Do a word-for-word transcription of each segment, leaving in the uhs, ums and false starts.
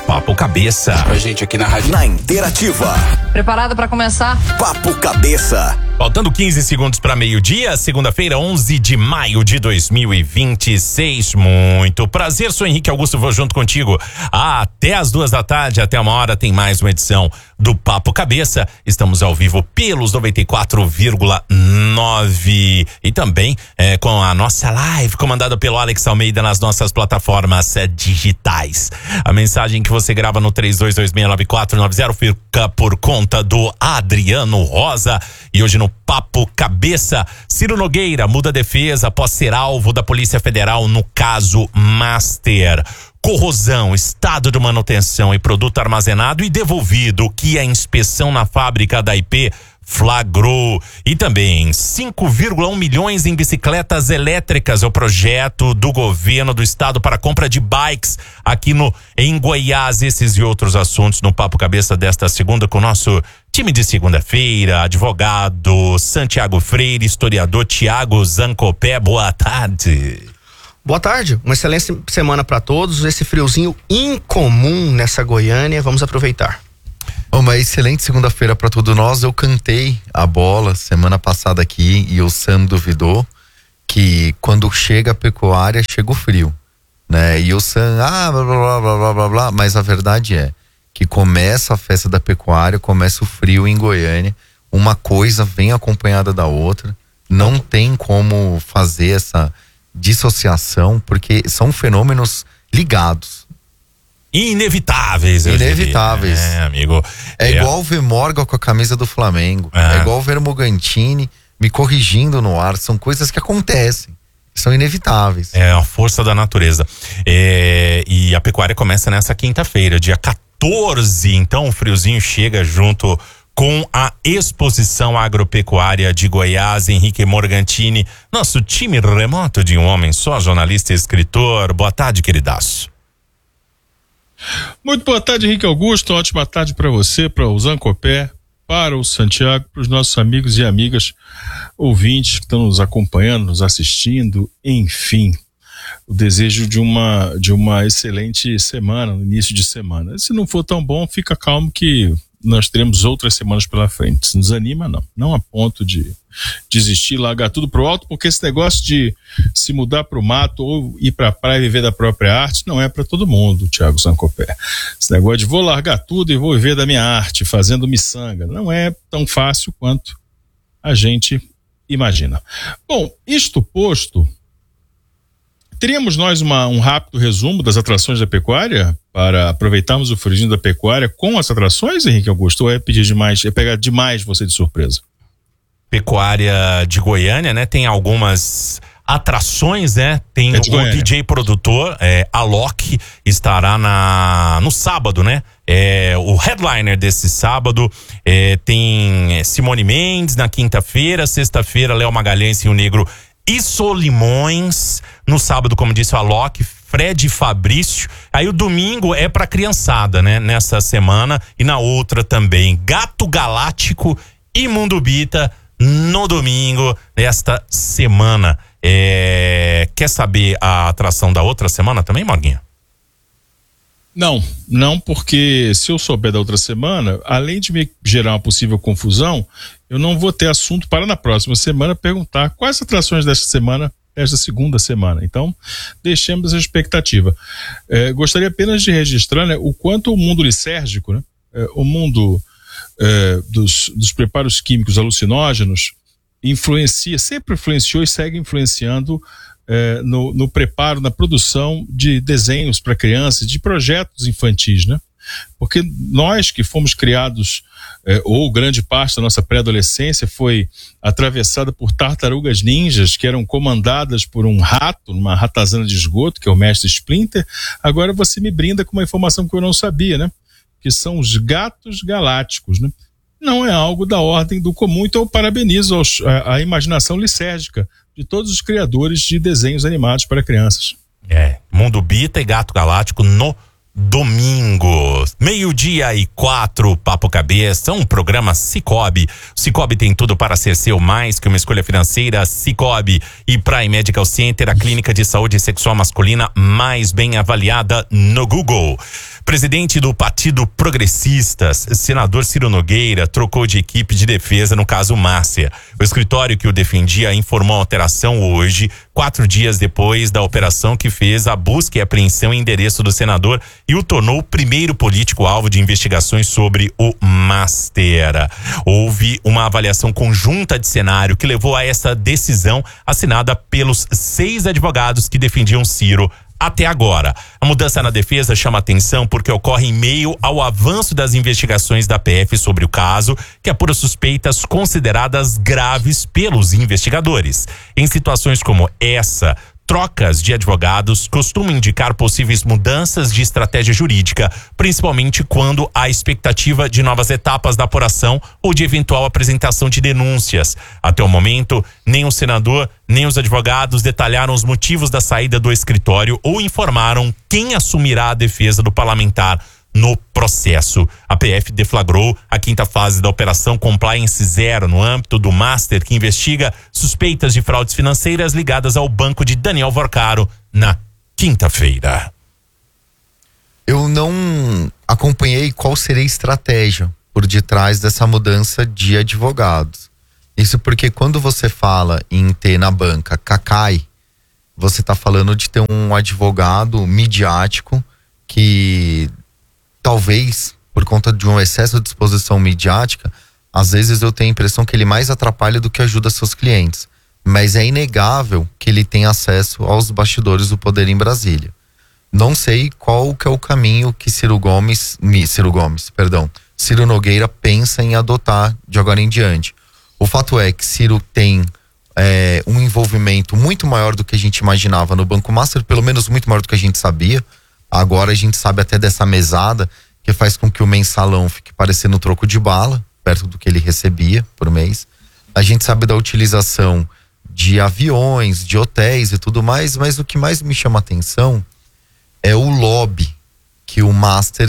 Papo Cabeça. A gente aqui na rádio. Na Interativa. Preparado para começar? Papo Cabeça. Faltando quinze segundos para meio-dia, segunda-feira, onze de maio de dois mil e vinte e seis. Muito prazer, sou Henrique Augusto, vou junto contigo até as duas da tarde, até uma hora tem mais uma edição do Papo Cabeça. Estamos ao vivo pelos noventa e quatro vírgula nove e também é, com a nossa live comandada pelo Alex Almeida nas nossas plataformas é, digitais. A mensagem que você grava no três dois dois seis nove quatro nove zero fica por conta do Adriano Rosa. E hoje no Papo Cabeça, Ciro Nogueira muda a defesa após ser alvo da Polícia Federal no caso Master. Corrosão, estado de manutenção e produto armazenado e devolvido, que a inspeção na fábrica da I P flagrou. E também cinco vírgula um milhões em bicicletas elétricas, o projeto do governo do estado para compra de bikes aqui no em Goiás. Esses e outros assuntos no Papo Cabeça desta segunda com o nosso time de segunda-feira, advogado Santiago Freire, historiador Tiago Zancopé. Boa tarde. Boa tarde, uma excelente semana para todos. Esse friozinho incomum nessa Goiânia, vamos aproveitar. Uma excelente segunda-feira para todos nós. Eu cantei a bola semana passada aqui e o Sam duvidou que quando chega a pecuária chega o frio, né? E o Sam, ah, blá blá blá blá blá blá, mas a verdade é que começa a festa da pecuária, começa o frio em Goiânia, uma coisa vem acompanhada da outra, não tem como fazer essa dissociação, porque são fenômenos ligados. Inevitáveis, eu Inevitáveis. diria. É, amigo. É, é igual ver Morgan com a camisa do Flamengo. Ah. É igual ver Morgantini me corrigindo no ar. São coisas que acontecem. São inevitáveis. É a força da natureza. É, e a pecuária começa nessa quinta-feira, dia quatorze. Então o friozinho chega junto com a exposição agropecuária de Goiás. Henrique Morgantini, nosso time remoto de um homem só, jornalista e escritor. Boa tarde, queridaço. Muito boa tarde, Henrique Augusto. Ótima tarde para você, para o Zancopé, para o Santiago, para os nossos amigos e amigas ouvintes que estão nos acompanhando, nos assistindo, enfim. O desejo de uma, de uma excelente semana, no início de semana. Se não for tão bom, fica calmo que nós teremos outras semanas pela frente. Se nos anima, não. Não a ponto de desistir, largar tudo pro alto, porque esse negócio de se mudar pro mato ou ir pra praia e viver da própria arte não é para todo mundo, Tiago Zancopé. Esse negócio de vou largar tudo e vou viver da minha arte, fazendo miçanga, não é tão fácil quanto a gente imagina. Bom, isto posto, teríamos nós uma, um rápido resumo das atrações da pecuária para aproveitarmos o friozinho da pecuária com as atrações, Henrique Augusto? Ou é pedir demais, é pegar demais você de surpresa? Pecuária de Goiânia, né? Tem algumas atrações, né? Tem é o Goiânia. D J produtor, é, Alok, estará na, no sábado, né? É, o headliner desse sábado é, tem Simone Mendes na quinta-feira, sexta-feira Léo Magalhães e o Negro e Solimões, no sábado, como disse o Alok, Fred e Fabrício. Aí o domingo é pra criançada, né? Nessa semana e na outra também, Gato Galáctico e Mundo Bita no domingo desta semana. É... Quer saber a atração da outra semana também, Morguinha? Não, não, porque se eu souber da outra semana, além de me gerar uma possível confusão, eu não vou ter assunto para na próxima semana perguntar quais atrações desta semana, desta segunda semana. Então, deixemos a expectativa. É, gostaria apenas de registrar, né, o quanto o mundo lisérgico, né, é, o mundo é, dos, dos preparos químicos alucinógenos influencia, sempre influenciou e segue influenciando É, no, no preparo, na produção de desenhos para crianças, de projetos infantis, né? Porque nós que fomos criados, é, ou grande parte da nossa pré-adolescência foi atravessada por tartarugas ninjas que eram comandadas por um rato, numa ratazana de esgoto, que é o mestre Splinter. Agora você me brinda com uma informação que eu não sabia, né? Que são os gatos galácticos, né? Não é algo da ordem do comum, então eu parabenizo aos, a, a imaginação lisérgica de todos os criadores de desenhos animados para crianças. É, Mundo Bita e Gato Galáctico no domingo. Meio-dia e quatro, Papo Cabeça, um programa Cicobi. Cicobi tem tudo para ser seu, mais que uma escolha financeira. Cicobi e Prime Medical Center, a clínica de saúde sexual masculina mais bem avaliada no Google. Presidente do Partido Progressistas, senador Ciro Nogueira, trocou de equipe de defesa no caso Márcia. O escritório que o defendia informou a alteração hoje, quatro dias depois da operação que fez a busca e apreensão em endereço do senador e o tornou o primeiro político alvo de investigações sobre o Master. Houve uma avaliação conjunta de cenário que levou a essa decisão assinada pelos seis advogados que defendiam Ciro até agora. A mudança na defesa chama atenção porque ocorre em meio ao avanço das investigações da P F sobre o caso, que apura suspeitas consideradas graves pelos investigadores. Em situações como essa, trocas de advogados costumam indicar possíveis mudanças de estratégia jurídica, principalmente quando há expectativa de novas etapas da apuração ou de eventual apresentação de denúncias. Até o momento, nem o senador nem os advogados detalharam os motivos da saída do escritório ou informaram quem assumirá a defesa do parlamentar no processo. A P F deflagrou a quinta fase da Operação Compliance Zero no âmbito do Master, que investiga suspeitas de fraudes financeiras ligadas ao banco de Daniel Vorcaro na quinta-feira. Eu não acompanhei qual seria a estratégia por detrás dessa mudança de advogados. Isso porque quando você fala em ter na banca Cacai, você está falando de ter um advogado midiático que talvez, por conta de um excesso de exposição midiática, às vezes eu tenho a impressão que ele mais atrapalha do que ajuda seus clientes. Mas é inegável que ele tem acesso aos bastidores do poder em Brasília. Não sei qual que é o caminho que Ciro Gomes, Ciro Gomes, perdão, Ciro Nogueira pensa em adotar de agora em diante. O fato é que Ciro tem é, um envolvimento muito maior do que a gente imaginava no Banco Master, pelo menos muito maior do que a gente sabia. Agora a gente sabe até dessa mesada que faz com que o mensalão fique parecendo um troco de bala, perto do que ele recebia por mês. A gente sabe da utilização de aviões, de hotéis e tudo mais, mas o que mais me chama a atenção é o lobby que o Master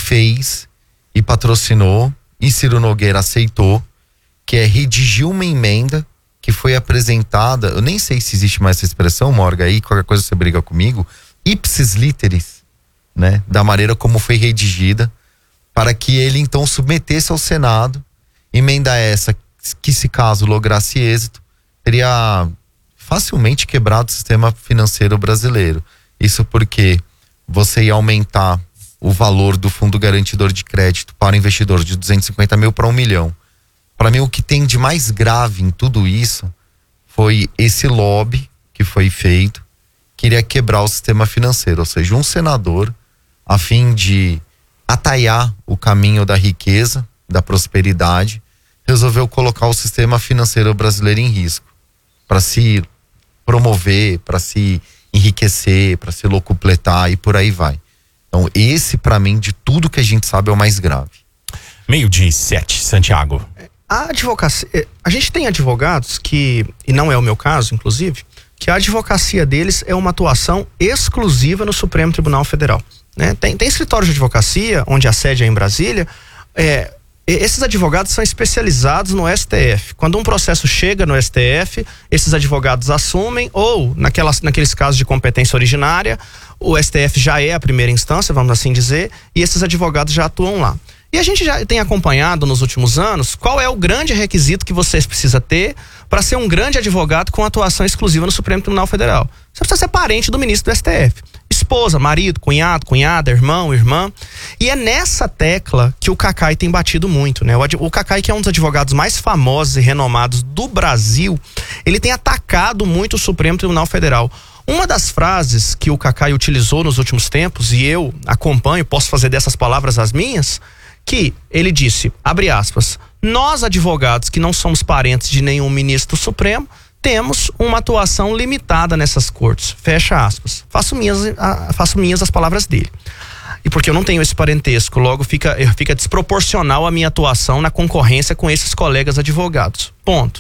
fez e patrocinou e Ciro Nogueira aceitou, que é redigir uma emenda que foi apresentada, eu nem sei se existe mais essa expressão, Morga, aí qualquer coisa você briga comigo, ipsis literis, né, da maneira como foi redigida, para que ele então submetesse ao Senado, emenda essa que, se caso lograsse êxito, teria facilmente quebrado o sistema financeiro brasileiro. Isso porque você ia aumentar o valor do fundo garantidor de crédito para o investidor de duzentos e cinquenta mil para um milhão. Para mim, o que tem de mais grave em tudo isso foi esse lobby que foi feito, queria quebrar o sistema financeiro, ou seja, um senador, a fim de ataiar o caminho da riqueza, da prosperidade, resolveu colocar o sistema financeiro brasileiro em risco, para se promover, para se enriquecer, para se locupletar e por aí vai. Então esse, para mim, de tudo que a gente sabe, é o mais grave. Meio-dia e sete, Santiago. A advocacia, a gente tem advogados que, e não é o meu caso, inclusive, que a advocacia deles é uma atuação exclusiva no Supremo Tribunal Federal, né? Tem, tem escritórios de advocacia, onde a sede é em Brasília, é, esses advogados são especializados no S T F. Quando um processo chega no S T F, esses advogados assumem, ou naquelas, naqueles casos de competência originária, o S T F já é a primeira instância, vamos assim dizer, e esses advogados já atuam lá. E a gente já tem acompanhado nos últimos anos qual é o grande requisito que você precisa ter para ser um grande advogado com atuação exclusiva no Supremo Tribunal Federal. Você precisa ser parente do ministro do S T F. Esposa, marido, cunhado, cunhada, irmão, irmã. E é nessa tecla que o Cacai tem batido muito, né? O, o Cacai, que é um dos advogados mais famosos e renomados do Brasil, ele tem atacado muito o Supremo Tribunal Federal. Uma das frases que o Cacai utilizou nos últimos tempos, e eu acompanho, posso fazer dessas palavras as minhas, que ele disse, abre aspas, nós advogados que não somos parentes de nenhum ministro supremo, temos uma atuação limitada nessas cortes, fecha aspas. Faço minhas, faço minhas as palavras dele. E porque eu não tenho esse parentesco, logo fica, fica desproporcional a minha atuação na concorrência com esses colegas advogados. Ponto.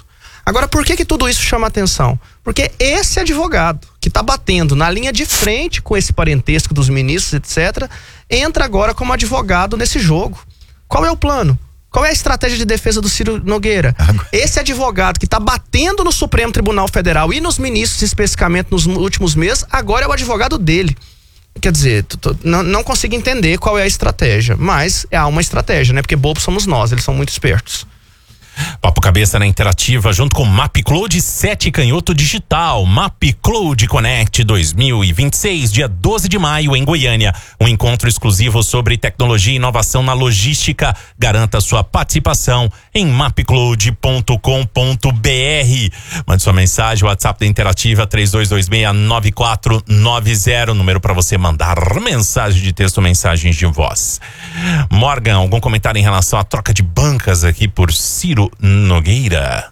Agora, por que que tudo isso chama atenção? Porque esse advogado que está batendo na linha de frente com esse parentesco dos ministros, etcétera, entra agora como advogado nesse jogo. Qual é o plano? Qual é a estratégia de defesa do Ciro Nogueira? Esse advogado que está batendo no Supremo Tribunal Federal e nos ministros, especificamente nos últimos meses, agora é o advogado dele. Quer dizer, não, não consigo entender qual é a estratégia, mas há uma estratégia, né? Porque bobos somos nós, eles são muito espertos. Papo Cabeça na Interativa, junto com MapCloud sete Canhoto Digital. MapCloud Connect dois mil e vinte e seis, dia doze de maio, em Goiânia. Um encontro exclusivo sobre tecnologia e inovação na logística. Garanta sua participação em mapcloud ponto com ponto br. Mande sua mensagem, WhatsApp da Interativa três dois dois seis nove quatro nove zero. Número para você mandar mensagem de texto, mensagens de voz. Morgan, algum comentário em relação à troca de bancas aqui por Ciro Nogueira?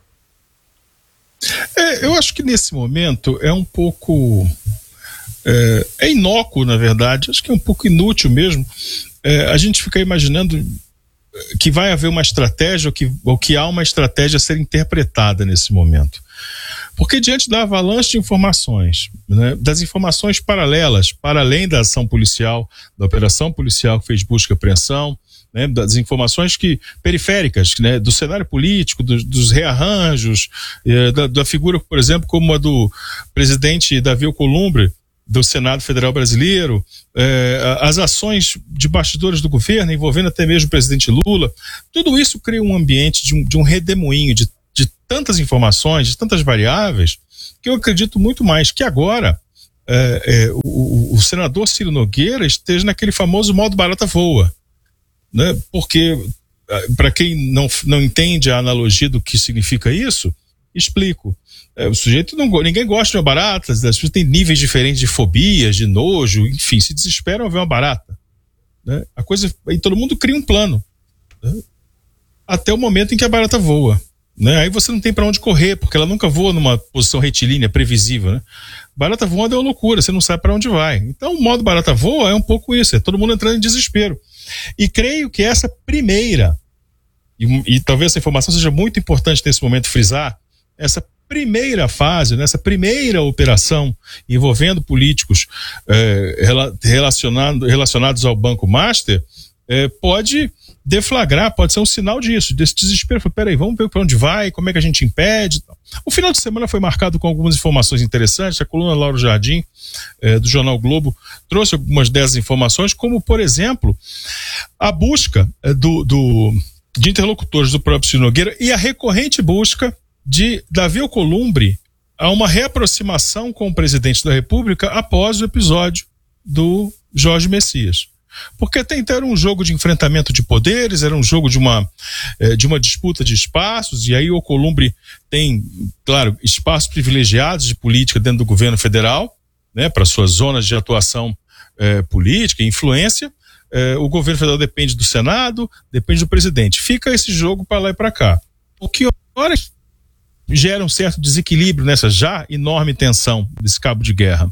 É, eu acho que nesse momento é um pouco é, é inócuo, na verdade, acho que é um pouco inútil mesmo. É, a gente fica imaginando que vai haver uma estratégia ou que, ou que há uma estratégia a ser interpretada nesse momento, porque diante da avalanche de informações, né, das informações paralelas, para além da ação policial, da operação policial que fez busca e apreensão, né, das informações que, periféricas, né, do cenário político, do, dos rearranjos, eh, da, da figura, por exemplo, como a do presidente Davi Alcolumbre, do Senado Federal Brasileiro, eh, as ações de bastidores do governo, envolvendo até mesmo o presidente Lula, tudo isso cria um ambiente de um, de um redemoinho, de, de tantas informações, de tantas variáveis, que eu acredito muito mais que agora eh, eh, o, o senador Ciro Nogueira esteja naquele famoso modo barata voa. Né? Porque, para quem não, não entende a analogia do que significa isso, explico. É, o sujeito, não, ninguém gosta de uma barata, as pessoas têm níveis diferentes de fobias, de nojo, enfim, se desesperam ao ver uma barata. Né? A coisa, e todo mundo cria um plano. Né? Até o momento em que a barata voa. Né? Aí você não tem para onde correr, porque ela nunca voa numa posição retilínea, previsível. Né? Barata voando é uma loucura, você não sabe para onde vai. Então, o modo barata voa é um pouco isso, é todo mundo entrando em desespero. E creio que essa primeira, e, e talvez essa informação seja muito importante nesse momento frisar, essa primeira fase, nessa primeira operação envolvendo políticos eh, relacionado, relacionados ao Banco Master, eh, pode deflagrar, pode ser um sinal disso, desse desespero. Peraí, vamos ver para onde vai, como é que a gente impede. O final de semana foi marcado com algumas informações interessantes. A coluna Lauro Jardim, eh, do Jornal Globo, trouxe algumas dessas informações, como, por exemplo, a busca eh, do, do, de interlocutores do próprio Ciro Nogueira e a recorrente busca de Davi Alcolumbre a uma reaproximação com o presidente da República após o episódio do Jorge Messias. Porque até então era um jogo de enfrentamento de poderes, era um jogo de uma, eh, de uma disputa de espaços, e aí o Alcolumbre tem, claro, espaços privilegiados de política dentro do governo federal, né, para suas zonas de atuação eh, política e influência. Eh, o governo federal depende do Senado, depende do presidente. Fica esse jogo para lá e para cá. O que hora gera um certo desequilíbrio nessa já enorme tensão desse cabo de guerra.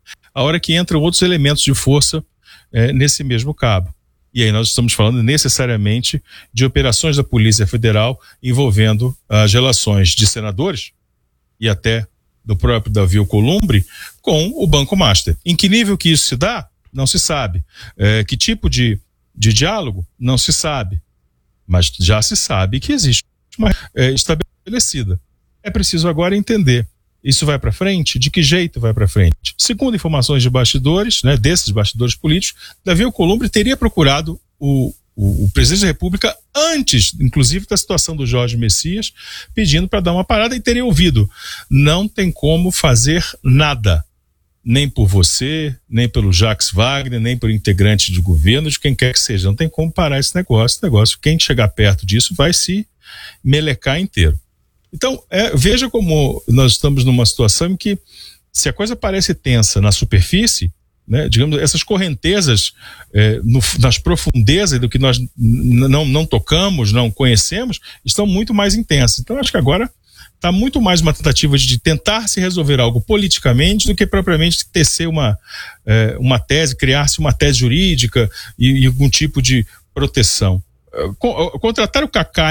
A hora que entram outros elementos de força É, nesse mesmo cabo. E aí nós estamos falando necessariamente de operações da Polícia Federal envolvendo as relações de senadores e até do próprio Davi Alcolumbre com o Banco Master. Em que nível que isso se dá? Não se sabe. É, que tipo de, de diálogo? Não se sabe. Mas já se sabe que existe uma é, estabelecida. É preciso agora entender. Isso vai para frente? De que jeito vai para frente? Segundo informações de bastidores, né, desses bastidores políticos, Davi Alcolumbre teria procurado o, o, o presidente da República antes, inclusive, da situação do Jorge Messias, pedindo para dar uma parada, e teria ouvido: não tem como fazer nada, nem por você, nem pelo Jacques Wagner, nem por integrante de governo, de quem quer que seja. Não tem como parar esse negócio. Esse negócio, quem chegar perto disso vai se melecar inteiro. Então, é, veja como nós estamos numa situação em que, se a coisa parece tensa na superfície, né, digamos, essas correntezas é, no, nas profundezas do que nós n- não, não tocamos, não conhecemos, estão muito mais intensas. Então, acho que agora está muito mais uma tentativa de tentar se resolver algo politicamente do que propriamente tecer uma, é, uma tese, criar-se uma tese jurídica e, e algum tipo de proteção. Contratar o Cacai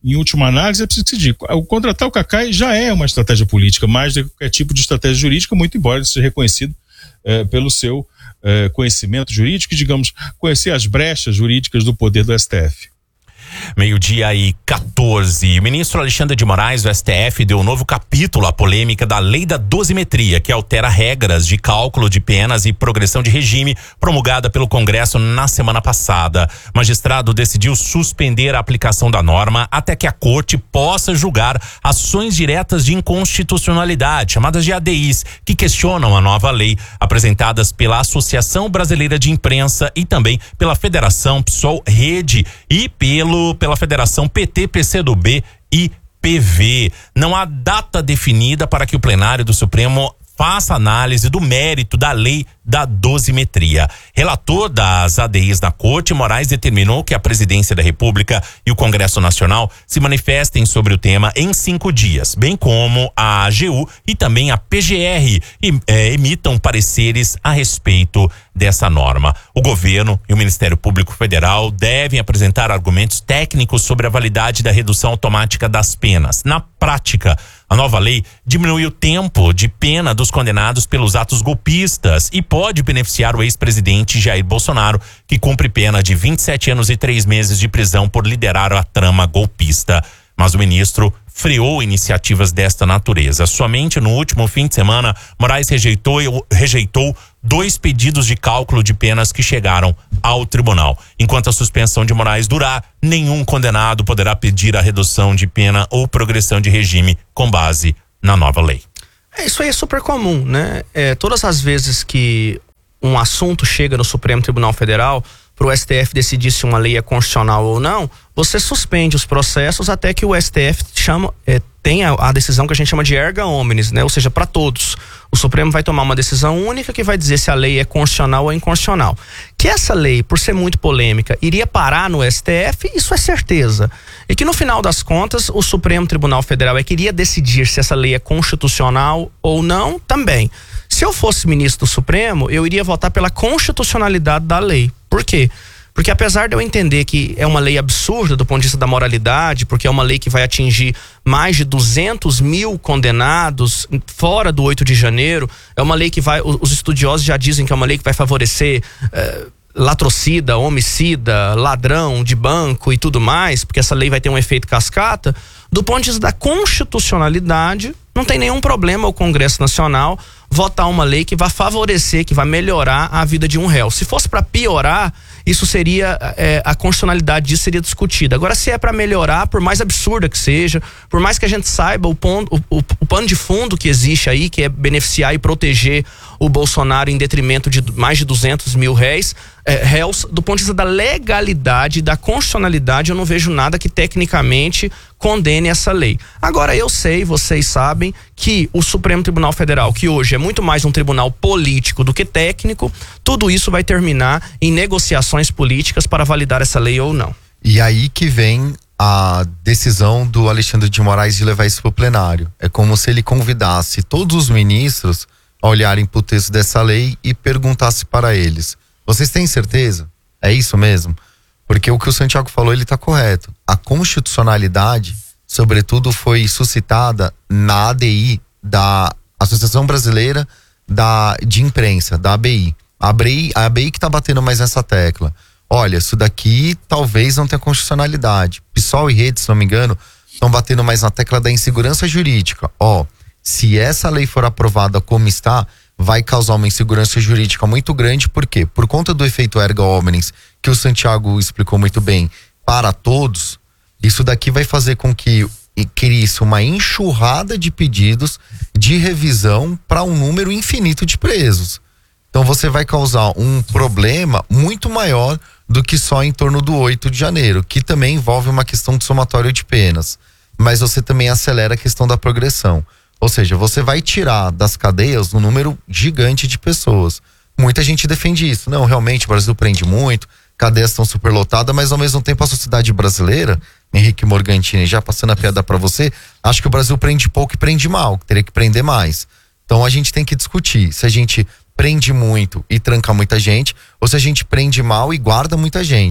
em última análise, é preciso que se diga, o contratar o Cacai já é uma estratégia política, mais do que qualquer tipo de estratégia jurídica, muito embora ele seja reconhecido eh, pelo seu eh, conhecimento jurídico e, digamos, conhecer as brechas jurídicas do poder do S T F. Meio-dia e quatorze. O ministro Alexandre de Moraes, do S T F, deu um novo capítulo à polêmica da lei da dosimetria, que altera regras de cálculo de penas e progressão de regime promulgada pelo Congresso na semana passada. O magistrado decidiu suspender a aplicação da norma até que a corte possa julgar ações diretas de inconstitucionalidade, chamadas de A D Is, que questionam a nova lei, apresentadas pela Associação Brasileira de Imprensa e também pela Federação PSOL Rede e pelo pela Federação P T, P C do B e P V. Não há data definida para que o plenário do Supremo faça análise do mérito da lei da dosimetria. Relator das A D Is na Corte, Moraes determinou que a Presidência da República e o Congresso Nacional se manifestem sobre o tema em cinco dias, bem como a A G U e também a P G R e, é, emitam pareceres a respeito dessa norma. O governo e o Ministério Público Federal devem apresentar argumentos técnicos sobre a validade da redução automática das penas. Na prática, a nova lei diminui o tempo de pena dos condenados pelos atos golpistas e pode beneficiar o ex-presidente Jair Bolsonaro, que cumpre pena de vinte e sete anos e três meses de prisão por liderar a trama golpista. Mas o ministro freou iniciativas desta natureza. Somente no último fim de semana, Moraes rejeitou, rejeitou dois pedidos de cálculo de penas que chegaram ao tribunal. Enquanto a suspensão de Moraes durar, nenhum condenado poderá pedir a redução de pena ou progressão de regime com base na nova lei. É, isso aí é super comum, né? É, todas as vezes que um assunto chega no Supremo Tribunal Federal para o S T F decidir se uma lei é constitucional ou não, você suspende os processos até que o S T F chama, é, tenha a decisão que a gente chama de erga omnes, né? Ou seja, para todos. O Supremo vai tomar uma decisão única que vai dizer se a lei é constitucional ou inconstitucional. Que essa lei, por ser muito polêmica, iria parar no S T F, isso é certeza. E que no final das contas, o Supremo Tribunal Federal é que iria decidir se essa lei é constitucional ou não também. Se eu fosse ministro do Supremo, eu iria votar pela constitucionalidade da lei. Por quê? Porque apesar de eu entender que é uma lei absurda do ponto de vista da moralidade, porque é uma lei que vai atingir mais de duzentos mil condenados fora do oito de janeiro, é uma lei que vai, os estudiosos já dizem que é uma lei que vai favorecer eh, latrocida, homicida, ladrão de banco e tudo mais, porque essa lei vai ter um efeito cascata. Do ponto de vista da constitucionalidade, não tem nenhum problema o Congresso Nacional votar uma lei que vai favorecer, que vai melhorar a vida de um réu. Se fosse para piorar, isso seria, é, a constitucionalidade disso seria discutida. Agora, se é para melhorar, por mais absurda que seja, por mais que a gente saiba o, pon, o, o, o pano de fundo que existe aí, que é beneficiar e proteger o Bolsonaro em detrimento de mais de duzentos mil réis, é, réus, do ponto de vista da legalidade e da constitucionalidade, eu não vejo nada que tecnicamente condene essa lei. Agora, eu sei, vocês sabem, que o Supremo Tribunal Federal, que hoje é muito mais um tribunal político do que técnico, tudo isso vai terminar em negociações políticas para validar essa lei ou não. E aí que vem a decisão do Alexandre de Moraes de levar isso para o plenário. É como se ele convidasse todos os ministros a olharem para o texto dessa lei e perguntasse para eles: vocês têm certeza? É isso mesmo? Porque o que o Santiago falou, ele está correto. A constitucionalidade, sobretudo, foi suscitada na A D I da Associação Brasileira da, de Imprensa, da A B I. A A B I, a A B I que está batendo mais nessa tecla. Olha, isso daqui talvez não tenha constitucionalidade. PSOL e Rede, se não me engano, estão batendo mais na tecla da insegurança jurídica. Ó, se essa lei for aprovada como está, vai causar uma insegurança jurídica muito grande. Por quê? Por conta do efeito erga omnes, que o Santiago explicou muito bem, para todos, isso daqui vai fazer com que crie-se uma enxurrada de pedidos de revisão para um número infinito de presos. Então você vai causar um problema muito maior do que só em torno do oito de janeiro, que também envolve uma questão de somatório de penas, mas você também acelera a questão da progressão. Ou seja, você vai tirar das cadeias um número gigante de pessoas. Muita gente defende isso. Não, realmente o Brasil prende muito, cadeias estão superlotadas, mas ao mesmo tempo a sociedade brasileira, Henrique Morgantini, já passando a piada para você, acho que o Brasil prende pouco e prende mal, teria que prender mais. Então a gente tem que discutir se a gente prende muito e tranca muita gente, ou se a gente prende mal e guarda muita gente.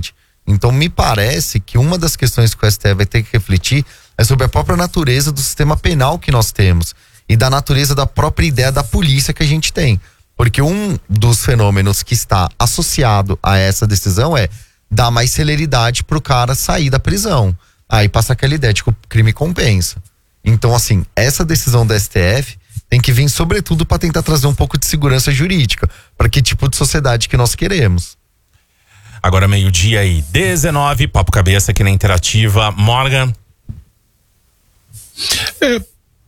Então me parece que uma das questões que o S T F vai ter que refletir é sobre a própria natureza do sistema penal que nós temos e da natureza da própria ideia da polícia que a gente tem. Porque um dos fenômenos que está associado a essa decisão é dar mais celeridade pro cara sair da prisão. Aí passa aquela ideia de que o crime compensa. Então, assim, essa decisão da S T F tem que vir sobretudo para tentar trazer um pouco de segurança jurídica para que tipo de sociedade que nós queremos. Agora meio-dia e dezenove, Papo Cabeça aqui na Interativa. Morgan. É,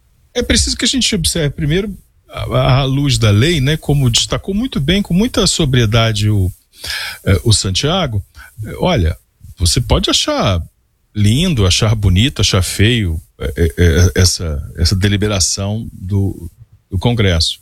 é preciso que a gente observe primeiro a, a luz da lei, né? Como destacou muito bem, com muita sobriedade o, é, o Santiago. É, olha, você pode achar lindo, achar bonito, achar feio é, é, essa, essa deliberação do, do Congresso.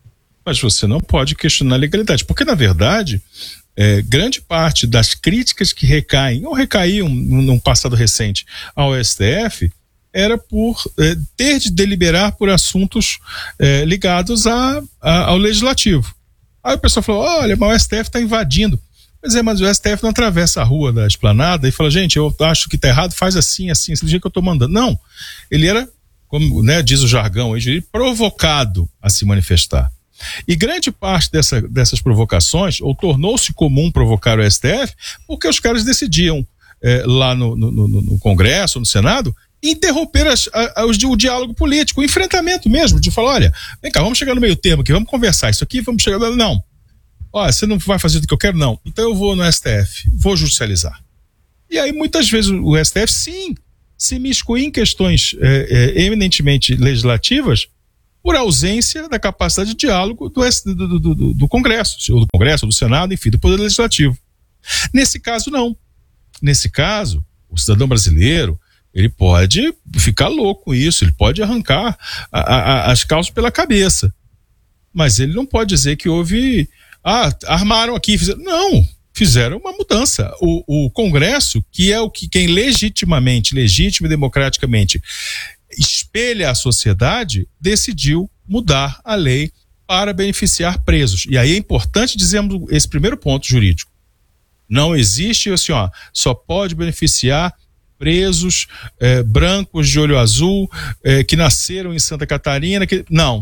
Mas você não pode questionar a legalidade, porque na verdade é, grande parte das críticas que recaem, ou recaíam num passado recente ao S T F, era por é, ter de deliberar por assuntos é, ligados a, a, ao legislativo. Aí o pessoal falou, olha, mas o S T F está invadindo. Pois é, mas o S T F não atravessa a rua da Esplanada e fala, gente, eu acho que tá errado, faz assim, assim, assim, do jeito que eu tô mandando. Não, ele era, como né, diz o jargão aí, provocado a se manifestar. E grande parte dessa, dessas provocações, ou tornou-se comum provocar o S T F, porque os caras decidiam é, lá no, no, no, no Congresso, no Senado, interromper as, a, a, o diálogo político, o enfrentamento mesmo, de falar, olha, vem cá, vamos chegar no meio termo aqui, vamos conversar isso aqui, vamos chegar... Não, olha, você não vai fazer do que eu quero, não. Então eu vou no S T F, vou judicializar. E aí muitas vezes o S T F, sim, se miscui em questões é, é, eminentemente legislativas por ausência da capacidade de diálogo do, do, do, do, do Congresso, ou do Congresso, ou do Senado, enfim, do Poder Legislativo. Nesse caso, não. Nesse caso, o cidadão brasileiro, ele pode ficar louco com isso, ele pode arrancar a, a, as calças pela cabeça. Mas ele não pode dizer que houve... Ah, armaram aqui, fizeram... Não, fizeram uma mudança. O, o Congresso, que é o que quem legitimamente, legítimo e democraticamente espelha a sociedade, decidiu mudar a lei para beneficiar presos. E aí é importante dizermos esse primeiro ponto jurídico. Não existe assim, ó, só pode beneficiar presos eh, brancos de olho azul eh, que nasceram em Santa Catarina. Que... Não.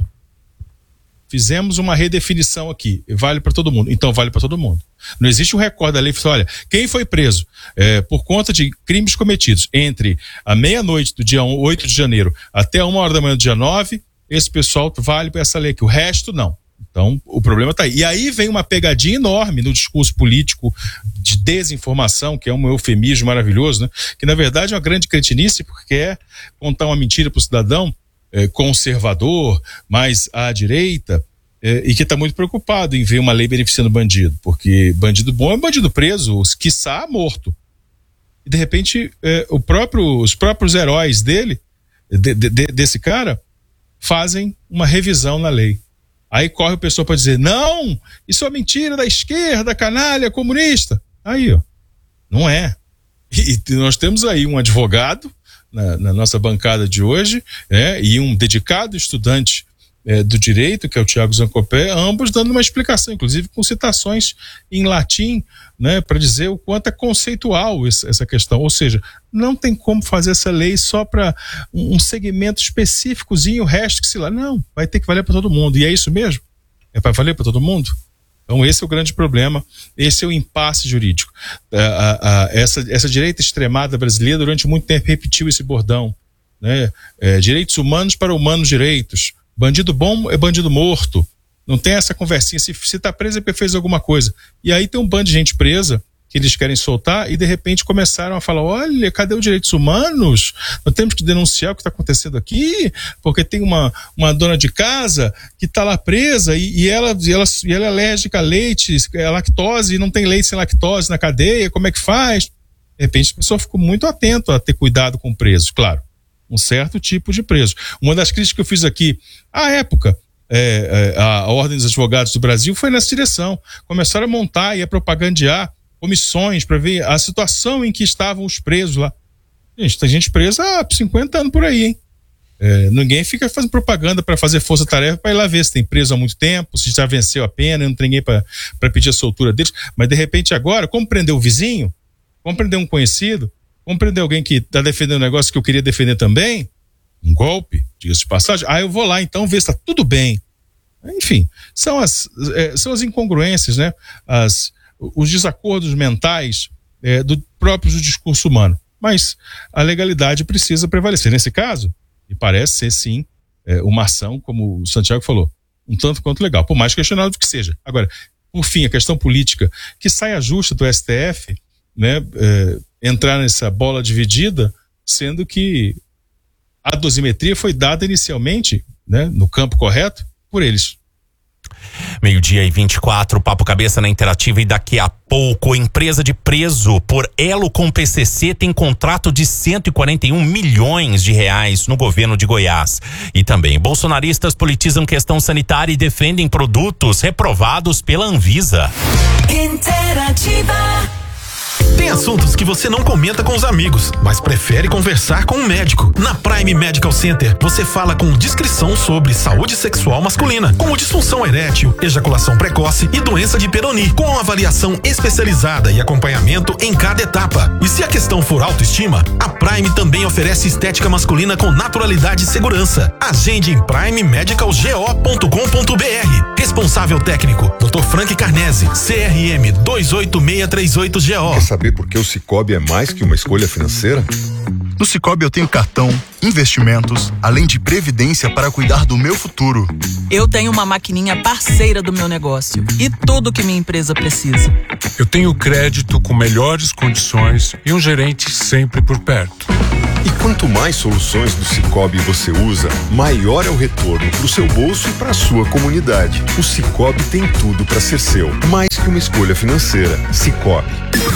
Fizemos uma redefinição aqui, vale para todo mundo, então vale para todo mundo. Não existe um recorde da lei que fala, olha, quem foi preso é, por conta de crimes cometidos entre a meia-noite do dia oito de janeiro até uma hora da manhã do dia nove, esse pessoal vale para essa lei aqui, o resto não. Então o problema está aí. E aí vem uma pegadinha enorme no discurso político de desinformação, que é um eufemismo maravilhoso, né? Que na verdade é uma grande cretinice, porque é contar uma mentira para o cidadão conservador, mais à direita, é, e que está muito preocupado em ver uma lei beneficiando bandido, porque bandido bom é bandido preso, quiçá morto. E de repente é, o próprio, os próprios heróis dele, de, de, de, desse cara, fazem uma revisão na lei. Aí corre o pessoal para dizer, não, isso é mentira da esquerda, canalha, comunista. Aí, ó, não é. E, e nós temos aí um advogado Na, na nossa bancada de hoje, é, e um dedicado estudante é, do direito, que é o Tiago Zancopé, ambos dando uma explicação, inclusive com citações em latim, né, para dizer o quanto é conceitual esse, essa questão. Ou seja, não tem como fazer essa lei só para um, um segmento específicozinho, o resto que se lá. Não, vai ter que valer para todo mundo. E é isso mesmo? É para valer para todo mundo? Então esse é o grande problema, esse é o impasse jurídico. A, a, a, essa, essa direita extremada brasileira durante muito tempo repetiu esse bordão, né? É, direitos humanos para humanos direitos, bandido bom é bandido morto, não tem essa conversinha, se está preso é porque fez alguma coisa. E aí tem um bando de gente presa que eles querem soltar e de repente começaram a falar, olha, cadê os direitos humanos? Nós temos que denunciar o que está acontecendo aqui, porque tem uma, uma dona de casa que está lá presa e, e, ela, e, ela, e ela é alérgica a leite, é lactose, e não tem leite sem lactose na cadeia, como é que faz? De repente a pessoa ficou muito atento a ter cuidado com presos, claro, um certo tipo de preso. Uma das críticas que eu fiz aqui, à época, é, é, a Ordem dos Advogados do Brasil foi nessa direção, começaram a montar e a propagandear comissões para ver a situação em que estavam os presos lá. Gente, tem gente presa há cinquenta anos por aí, hein? É, ninguém fica fazendo propaganda para fazer força-tarefa para ir lá ver se tem preso há muito tempo, se já venceu a pena, não tem ninguém para pedir a soltura deles. Mas de repente agora, como prendeu o vizinho, Vamos prender um conhecido, vamos prender alguém que está defendendo um negócio que eu queria defender também, um golpe, diga-se de passagem, ah, eu vou lá então ver se está tudo bem. Enfim, são as, é, são as incongruências, né? As, os desacordos mentais é, do próprio discurso humano. Mas a legalidade precisa prevalecer. Nesse caso, me parece ser sim é, uma ação, como o Santiago falou, um tanto quanto legal, por mais questionável que seja. Agora, por fim, a questão política, que saia justa do S T F, né, é, entrar nessa bola dividida, sendo que a dosimetria foi dada inicialmente, né, no campo correto, por eles. Meio-dia e vinte e quatro, Papo Cabeça na Interativa, e daqui a pouco, empresa de preso por elo com P C C tem contrato de cento e quarenta e um milhões de reais no governo de Goiás. E também, bolsonaristas politizam questão sanitária e defendem produtos reprovados pela Anvisa. Interativa. Tem assuntos que você não comenta com os amigos, mas prefere conversar com um médico. Na Prime Medical Center, você fala com discrição sobre saúde sexual masculina, como disfunção erétil, ejaculação precoce e doença de Peyronie, com avaliação especializada e acompanhamento em cada etapa. E se a questão for autoestima, a Prime também oferece estética masculina com naturalidade e segurança. Agende em prime medical go ponto com ponto br. Responsável técnico, doutor Frank Carnese, C R M dois oito seis três oito G O. Quer saber por que o Sicoob é mais que uma escolha financeira? No Sicoob eu tenho cartão, investimentos, além de previdência para cuidar do meu futuro. Eu tenho uma maquininha parceira do meu negócio e tudo que minha empresa precisa. Eu tenho crédito com melhores condições e um gerente sempre por perto. E quanto mais soluções do Sicoob você usa, maior é o retorno para o seu bolso e para a sua comunidade. O Sicoob tem tudo para ser seu, mais que uma escolha financeira. Sicoob.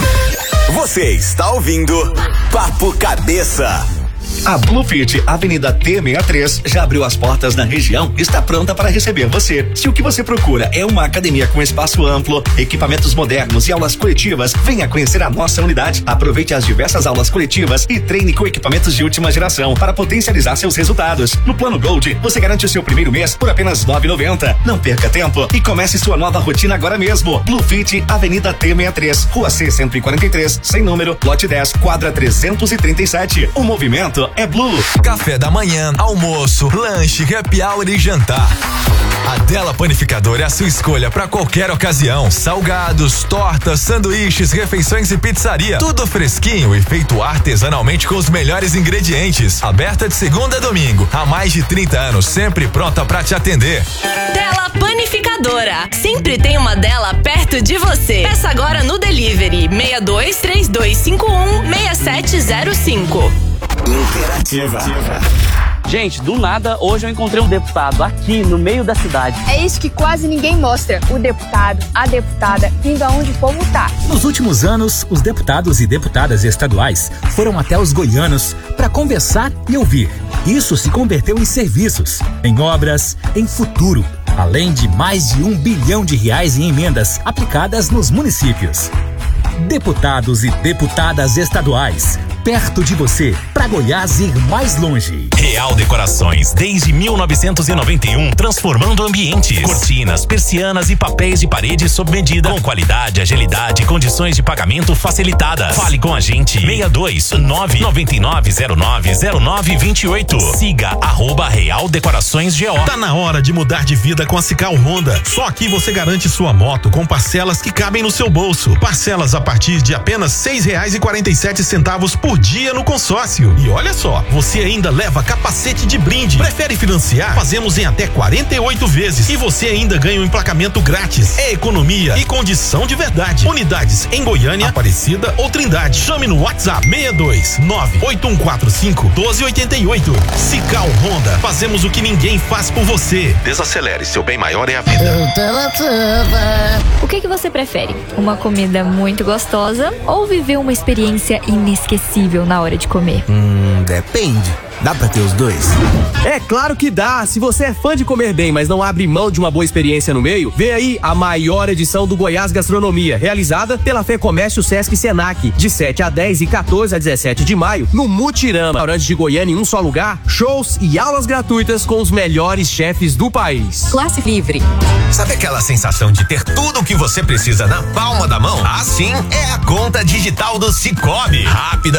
Você está ouvindo Papo Cabeça. A Bluefit, Avenida T sessenta e três, já abriu as portas na região e está pronta para receber você. Se o que você procura é uma academia com espaço amplo, equipamentos modernos e aulas coletivas, venha conhecer a nossa unidade. Aproveite as diversas aulas coletivas e treine com equipamentos de última geração para potencializar seus resultados. No Plano Gold, você garante o seu primeiro mês por apenas nove reais e noventa centavos. Não perca tempo e comece sua nova rotina agora mesmo. Bluefit, Avenida T sessenta e três, Rua C cento e quarenta e três, sem número, lote dez, quadra trezentos e trinta e sete. O movimento é Blue. Café da manhã, almoço, lanche, happy hour e jantar. A Della Panificadora é a sua escolha para qualquer ocasião. Salgados, tortas, sanduíches, refeições e pizzaria. Tudo fresquinho e feito artesanalmente com os melhores ingredientes. Aberta de segunda a domingo. Há mais de trinta anos, sempre pronta para te atender. Della Panificadora. Sempre tem uma Della perto de você. Peça agora no delivery seis dois três dois cinco um seis sete zero cinco. Interativa. Gente, do nada, hoje eu encontrei um deputado aqui no meio da cidade. É isso que quase ninguém mostra. O deputado, a deputada, indo aonde o povo tá. Nos últimos anos, os deputados e deputadas estaduais foram até os goianos para conversar e ouvir. Isso se converteu em serviços, em obras, em futuro, além de mais de um bilhão de reais em emendas aplicadas nos municípios. Deputados e deputadas estaduais, perto de você, para Goiás ir mais longe. Real Decorações, desde mil novecentos e noventa e um, transformando ambientes. Cortinas, persianas e papéis de parede sob medida, com qualidade, agilidade e condições de pagamento facilitadas. Fale com a gente, seis dois nove nove nove zero nove zero nove dois oito. Siga arroba Real Decorações G O. Tá na hora de mudar de vida com a Cical Honda. Só aqui você garante sua moto com parcelas que cabem no seu bolso. Parcelas a partir de apenas seis reais e quarenta e sete centavos por dia no consórcio. E olha só, você ainda leva capacete de brinde. Prefere financiar? Fazemos em até quarenta e oito vezes. E você ainda ganha um emplacamento grátis. É economia e condição de verdade. Unidades em Goiânia, Aparecida ou Trindade. Chame no WhatsApp seis dois nove oito um quatro cinco um dois oito oito. Cical Honda. Fazemos o que ninguém faz por você. Desacelere, seu bem maior é a vida. O que que você prefere? Uma comida muito gostosa ou viver uma experiência inesquecível na hora de comer? Hum, depende. Dá pra ter os dois? É claro que dá. Se você é fã de comer bem, mas não abre mão de uma boa experiência no meio, vem aí a maior edição do Goiás Gastronomia, realizada pela FEComércio Sesc Senac, de sete a dez e quatorze a dezessete de maio, no Mutirama, restaurante de Goiânia em um só lugar, shows e aulas gratuitas com os melhores chefes do país. Classe livre. Sabe aquela sensação de ter tudo o que você precisa na palma da mão? Assim é a conta digital do Sicoob. Rápida,